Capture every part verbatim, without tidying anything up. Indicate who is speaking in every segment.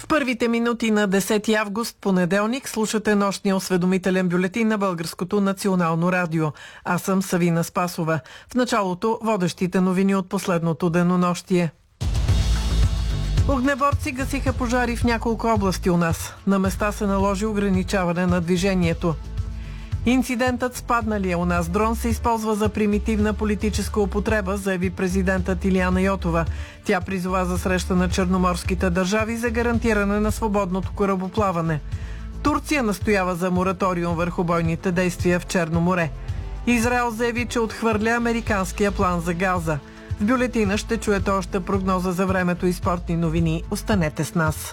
Speaker 1: Първите минути на десети август, понеделник, слушате нощния осведомителен бюлетин на Българското национално радио. Аз съм Савина Спасова. В началото водещите новини от последното денонощие. Огнеборци гасиха пожари в няколко области у нас. На места се наложи ограничаване на движението. Инцидентът с падналия у нас дрон се използва за примитивна политическа употреба, заяви президентът Илияна Йотова. Тя призова за среща на черноморските държави за гарантиране на свободното корабоплаване. Турция настоява за мораториум върху бойните действия в Черно море. Израел заяви, че отхвърля американския план за Газа. В бюлетина ще чуете още прогноза за времето и спортни новини. Останете с нас.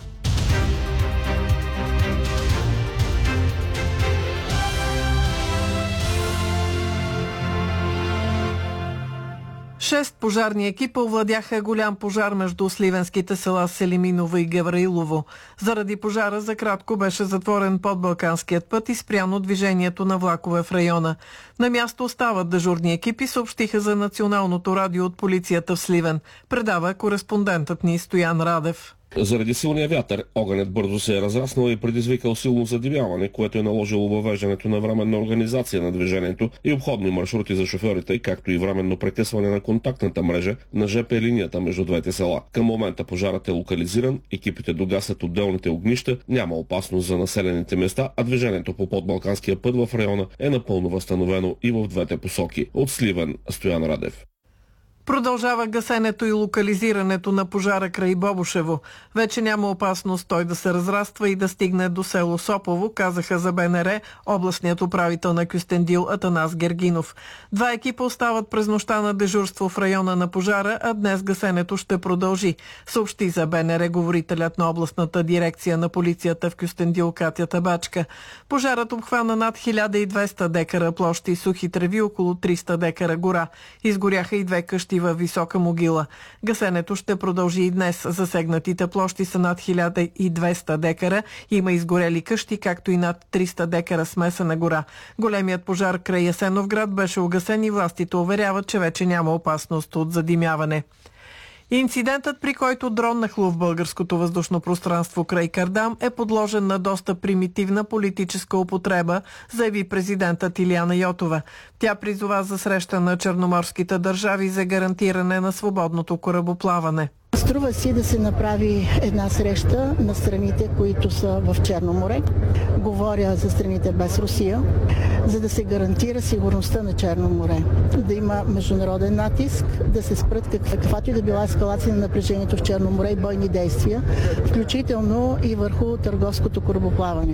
Speaker 1: Шест пожарни екипа овладяха голям пожар между сливенските села Селиминово и Гавраилово. Заради пожара за кратко беше затворен подбалканският път и спряно движението на влакове в района. На място остават дежурни екипи, съобщиха за Националното радио от полицията в Сливен. Предава кореспондентът ни Стоян Радев.
Speaker 2: Заради силния вятър, огънят бързо се е разраснал и предизвикал силно задимяване, което е наложило въвеждането на временна организация на движението и обходни маршрути за шофьорите, както и временно прекъсване на контактната мрежа на жп линията между двете села. Към момента пожарът е локализиран, екипите догасят отделните огнища, няма опасност за населените места, а движението по подбалканския път в района е напълно възстановено и в двете посоки. От Сливен, Стоян Радев.
Speaker 1: Продължава гасенето и локализирането на пожара край Бобошево. Вече няма опасност той да се разраства и да стигне до село Сопово, казаха за БНР областният управител на Кюстендил Атанас Гергинов. Два екипа остават през нощта на дежурство в района на пожара, а днес гасенето ще продължи, съобщи за БНР говорителят на областната дирекция на полицията в Кюстендил Катя Табачка. Пожарът обхвана над хиляда и двеста декара площи и сухи треви, около триста декара гора. Изгоряха и две къщи във Висока могила. Гасенето ще продължи и днес. Засегнатите площи са над хиляда и двеста декара. Има изгорели къщи, както и над триста декара смесена гора. Големият пожар край Ясеновград беше угасен и властите уверяват, че вече няма опасност от задимяване. Инцидентът, при който дрон нахлу в българското въздушно пространство край Кардам, е подложен на доста примитивна политическа употреба, заяви президентът Илияна Йотова. Тя призова за среща на черноморските държави за гарантиране на свободното корабоплаване.
Speaker 3: Струва си да се направи една среща на страните, които са в Черно море. Говоря за страните без Русия, за да се гарантира сигурността на Черно море. Да има международен натиск, да се спрат каквато и да била ескалация на напрежението в Черно море и бойни действия, включително и върху търговското корабоплаване.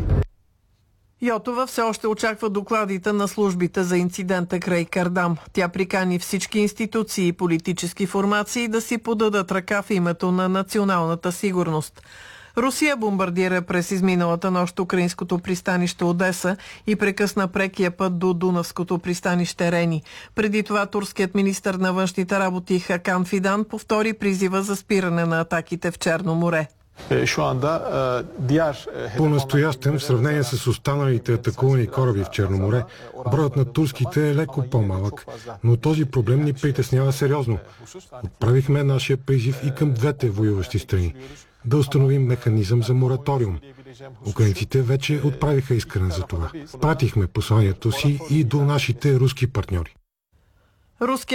Speaker 1: Йотова все още очаква докладите на службите за инцидента край Кардам. Тя прикани всички институции и политически формации да си подадат ръка в името на националната сигурност. Русия бомбардира през изминалата нощ украинското пристанище Одеса и прекъсна прекия път до Дунавското пристанище Рени. Преди това турският министър на външните работи Хакан Фидан повтори призива за спиране на атаките в Черно море.
Speaker 4: По-настоящем, в сравнение с останалите атакувани кораби в Черно море, броят на турските е леко по-малък, но този проблем ни притеснява сериозно. Отправихме нашия призив и към двете воюващи страни да установим механизъм за мораториум. Украинците вече отправиха искане за това. Пратихме посланието си и до нашите руски партньори.